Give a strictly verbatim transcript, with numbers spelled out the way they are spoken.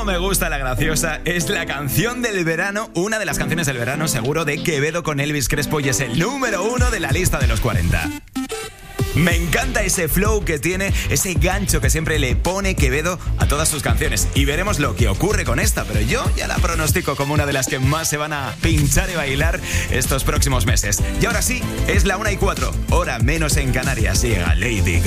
me gusta la graciosa. Es la canción del verano, una de las canciones del verano, seguro, de Quevedo con Elvis Crespo, y es el número uno de la lista de los cuarenta. Me encanta ese flow que tiene, ese gancho que siempre le pone Quevedo a todas sus canciones. Y veremos lo que ocurre con esta, pero yo ya la pronostico como una de las que más se van a pinchar y bailar estos próximos meses. Y ahora sí, es la una y cuatro, hora menos en Canarias. Llega Lady Gaga.